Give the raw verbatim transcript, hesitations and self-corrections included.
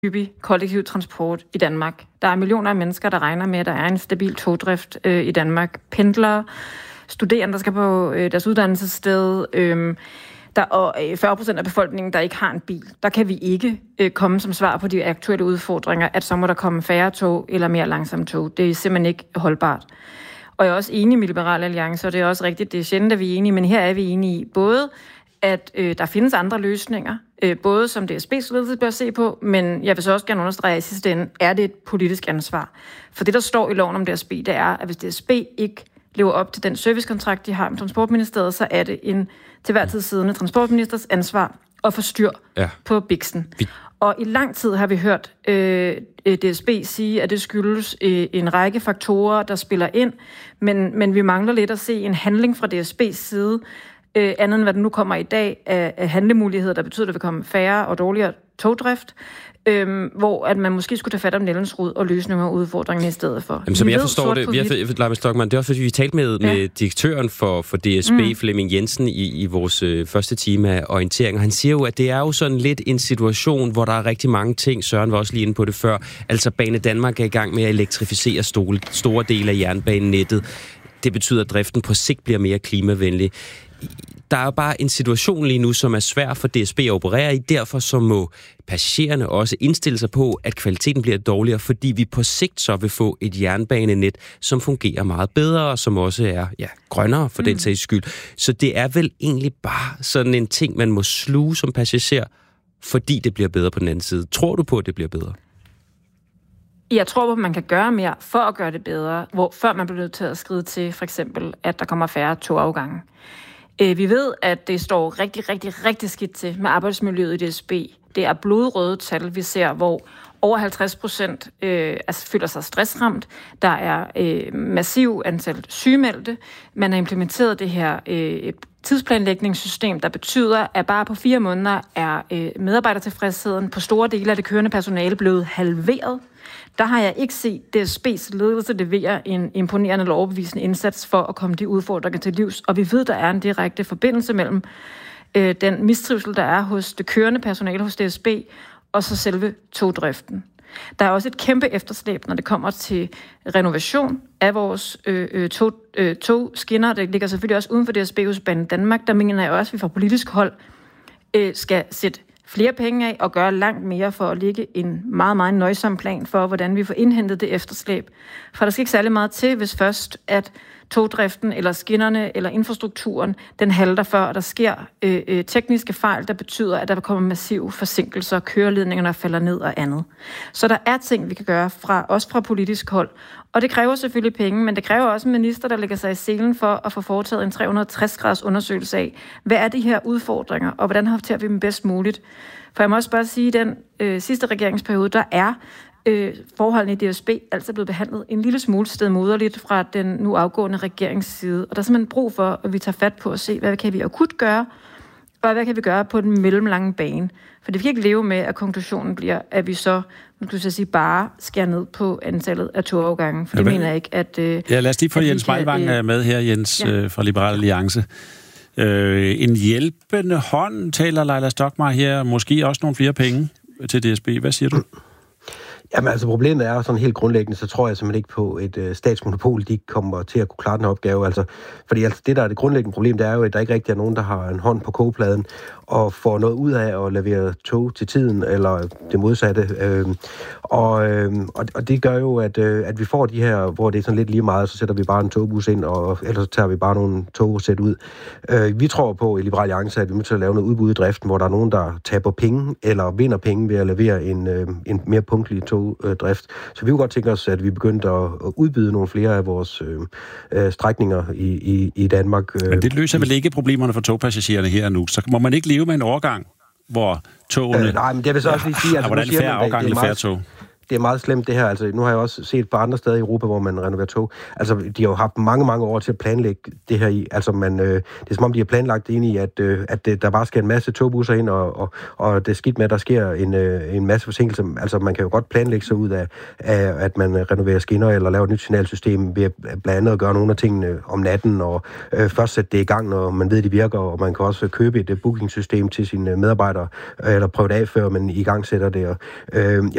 hyppig kollektiv transport i Danmark. Der er millioner af mennesker, der regner med, at der er en stabil togdrift øh, i Danmark. Pendlere, studerende, der skal på øh, deres uddannelsessted, øh, der er fyrre procent af befolkningen, der ikke har en bil. Der kan vi ikke øh, komme som svar på de aktuelle udfordringer, at så må der komme færre tog eller mere langsomme tog. Det er simpelthen ikke holdbart. Og jeg er også enig med Liberal Alliance, og det er også rigtigt, det er sjældent, at vi er enige, men her er vi enige i både, at øh, der findes andre løsninger, øh, både som D S B's ledelse bør se på, men jeg vil så også gerne understrege, at i sidste ende er det et politisk ansvar. For det, der står i loven om D S B, det er, at hvis D S B ikke lever op til den servicekontrakt, de har med Transportministeriet, så er det en til hver tid siddende transportministers ansvar at få styr ja. på biksen. Vi... Og i lang tid har vi hørt øh, D S B sige, at det skyldes øh, en række faktorer, der spiller ind, men, men vi mangler lidt at se en handling fra D S B's side, øh, andet end hvad der nu kommer i dag af, af handlemuligheder, der betyder, at der vil komme færre og dårligere togdrift, Øhm, hvor at man måske skulle tage fat om Nielsens rod og løse nogle af udfordringerne i stedet for. Jamen, som jeg forstår det, jeg, Leila Stockmarr, det er også fordi, vi talte med, ja. med direktøren for, for D S B, mm. Flemming Jensen, i, i vores øh, første time af orientering, og han siger jo, at det er jo sådan lidt en situation, hvor der er rigtig mange ting, Søren var også lige inde på det før, altså Bane Danmark er i gang med at elektrificere store, store dele af jernbanenettet. Det betyder, at driften på sigt bliver mere klimavenlig. Der er bare en situation lige nu, som er svær for D S B at operere i. Derfor så må passagererne også indstille sig på, at kvaliteten bliver dårligere, fordi vi på sigt så vil få et jernbanenet, som fungerer meget bedre, og som også er ja, grønnere for mm. den sags skyld. Så det er vel egentlig bare sådan en ting, man må sluge som passager, fordi det bliver bedre på den anden side. Tror du på, at det bliver bedre? Jeg tror på, at man kan gøre mere for at gøre det bedre, hvor før man bliver nødt til at skride til, for eksempel, at der kommer færre togafgange. Vi ved, at det står rigtig, rigtig, rigtig skidt til med arbejdsmiljøet i D S B. Det er blodrøde tal, vi ser, hvor over halvtreds procent øh, altså føler sig stressramt. Der er øh, massiv antal sygemeldte. Man har implementeret det her øh, tidsplanlægningssystem, der betyder, at bare på fire måneder er øh, medarbejdertilfredsheden på store dele af det kørende personale blevet halveret. Der har jeg ikke set D S B's ledelse levere en imponerende eller overbevisende indsats for at komme de udfordringer til livs. Og vi ved, der er en direkte forbindelse mellem øh, den mistrivsel, der er hos det kørende personale hos D S B, og så selve togdriften. Der er også et kæmpe efterslæb, når det kommer til renovation af vores øh, tog, øh, togskinner. Det ligger selvfølgelig også uden for D S B hos Bane Danmark. Der mener jeg også, at vi fra politisk hold øh, skal sætte flere penge af og gøre langt mere for at lægge en meget, meget nøjsom plan for, hvordan vi får indhentet det efterslæb. For der skal ikke særlig meget til, hvis først, at togdriften eller skinnerne eller infrastrukturen, den halter før, der sker øh, øh, tekniske fejl, der betyder, at der kommer massive forsinkelser, køreledningerne falder ned og andet. Så der er ting, vi kan gøre, fra, også fra politisk hold. Og det kræver selvfølgelig penge, men det kræver også en minister, der lægger sig i selen for at få foretaget en tre hundrede og tres graders undersøgelse af, hvad er de her udfordringer, og hvordan håndterer vi dem bedst muligt. For jeg må også bare sige, at den øh, sidste regeringsperiode, der er øh, forholdene i D S B altså blevet behandlet en lille smule stedmoderligt fra den nu afgående regeringsside. Og der er simpelthen brug for, at vi tager fat på at se, hvad kan vi akut gøre, og hvad kan vi gøre på den mellemlange bane. For det kan ikke leve med, at konklusionen bliver, at vi så, nu kan jeg sige, bare skærer ned på antallet af togafgange. For det ja, mener jeg ikke, at... Øh, ja, lad os lige få Jens Meilvang øh, med her, Jens, ja. øh, fra Liberal Alliance. Øh, en hjælpende hånd, taler Leila Stockmarr her, måske også nogle flere penge til D S B. Hvad siger du? Jamen altså problemet er sådan helt grundlæggende, så tror jeg simpelthen ikke på et øh, statsmonopol, de kommer til at kunne klare den opgave. Altså, fordi altså, det der er det grundlæggende problem, det er jo, at der ikke rigtig er nogen, der har en hånd på kogepladen og får noget ud af at levere tog til tiden, eller det modsatte. Øh, og, øh, og det gør jo, at, øh, at vi får de her, hvor det er sådan lidt lige meget, så sætter vi bare en togbus ind, og ellers tager vi bare nogle togsæt ud. Øh, vi tror på i Liberal Alliance, at vi er nødt til at lave noget udbud i driften, hvor der er nogen, der taber penge, eller vinder penge ved at levere en, øh, en mere punktlig togdrift. Så vi kunne godt tænke os, at vi begyndte at udbyde nogle flere af vores øh, strækninger i, i, i Danmark. Men det løser vel ikke problemerne for togpassagererne her nu? Så må man ikke leve med en overgang, hvor togene... Øh, nej, men det vil så også lige sige... Altså, hvordan er det færre afgang eller færre tog? det er meget slemt det her. Altså, nu har jeg også set på andre steder i Europa, hvor man renoverer tog. Altså, de har jo haft mange, mange år til at planlægge det her i. Altså, man, øh, det er som om, de har planlagt det ind i, at, øh, at det, der bare skal en masse togbusser ind, og, og, og det er skidt med, at der sker en, øh, en masse forsinkelser. Altså, man kan jo godt planlægge sig ud af, af at man renoverer skinner eller laver et nyt signalsystem ved blandt andet at gøre nogle af tingene om natten, og øh, først sætte det i gang, når man ved, at de virker, og man kan også købe et bookingsystem til sine medarbejdere, eller prøve det af, før man i gang sætter det. Og, øh, jeg